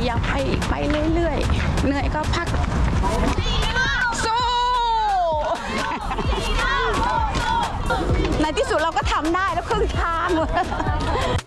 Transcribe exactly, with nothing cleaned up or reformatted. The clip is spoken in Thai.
อยากไปไปเรื่อยๆเหนื่อยก็พักสู้ในที่สุดเราก็ทำได้แล้วครึ่งทาง